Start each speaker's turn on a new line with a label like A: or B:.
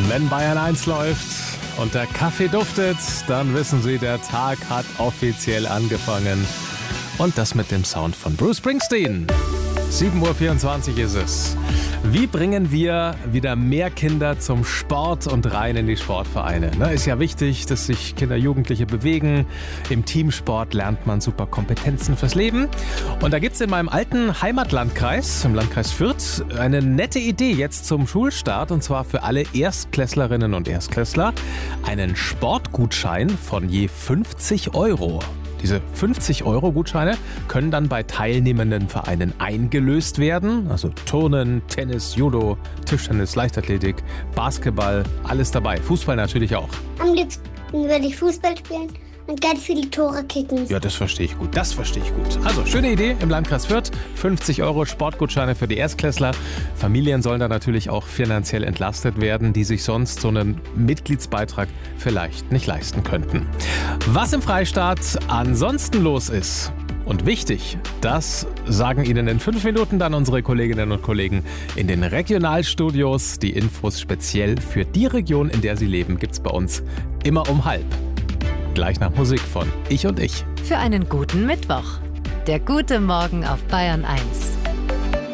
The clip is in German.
A: Wenn Bayern 1 läuft und der Kaffee duftet, dann wissen Sie, der Tag hat offiziell angefangen. Und das mit dem Sound von Bruce Springsteen. 7:24 Uhr ist es. Wie bringen wir wieder mehr Kinder zum Sport und rein in die Sportvereine? Ist ja wichtig, dass sich Kinder, Jugendliche bewegen. Im Teamsport lernt man super Kompetenzen fürs Leben. Und da gibt es in meinem alten Heimatlandkreis, im Landkreis Fürth, eine nette Idee jetzt zum Schulstart. Und zwar für alle Erstklässlerinnen und Erstklässler einen Sportgutschein von je 50 €. Diese 50-€-Gutscheine können dann bei teilnehmenden Vereinen eingelöst werden. Also Turnen, Tennis, Judo, Tischtennis, Leichtathletik, Basketball, alles dabei. Fußball natürlich auch.
B: Am liebsten würde ich Fußball spielen und ganz viele Tore kicken.
A: Ja, das verstehe ich gut. Also, schöne Idee im Landkreis Fürth. 50 € Sportgutscheine für die Erstklässler. Familien sollen da natürlich auch finanziell entlastet werden, die sich sonst so einen Mitgliedsbeitrag vielleicht nicht leisten könnten. Was im Freistaat ansonsten los ist und wichtig, das sagen Ihnen in 5 Minuten dann unsere Kolleginnen und Kollegen in den Regionalstudios. Die Infos speziell für die Region, in der Sie leben, gibt's bei uns immer um 12:30. Gleich nach Musik von Ich und Ich.
C: Für einen guten Mittwoch. Der gute Morgen auf Bayern 1.